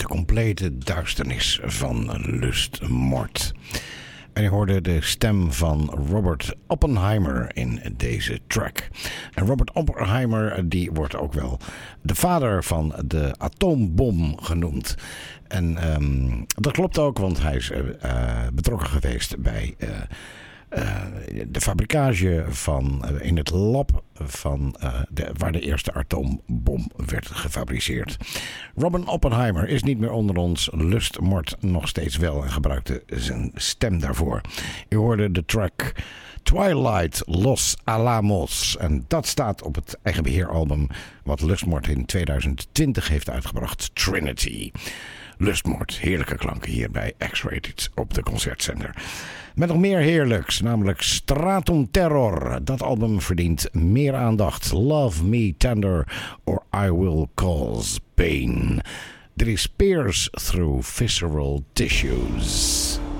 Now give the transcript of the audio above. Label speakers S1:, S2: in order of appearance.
S1: de complete duisternis van lustmoord. En je hoorde de stem van Robert Oppenheimer in deze track. En Robert Oppenheimer die wordt ook wel de vader van de atoombom genoemd. En dat klopt ook, want hij is betrokken geweest bij de fabrikage van in het lab van waar de eerste atoombom werd gefabriceerd. Robert Oppenheimer is niet meer onder ons, lustmoord nog steeds wel en gebruikte zijn stem daarvoor. U hoorde de track Twilight Los Alamos en dat staat op het eigen beheeralbum wat Lustmoord in 2020 heeft uitgebracht, Trinity. Lustmoord, heerlijke klanken hier bij X-Rated op de Concertzender. Met nog meer heerlijks, namelijk Stratum Terror. Dat album verdient meer aandacht. Love Me Tender or I Will Cause Pain. Dit is Pierce Through Visceral Tissues.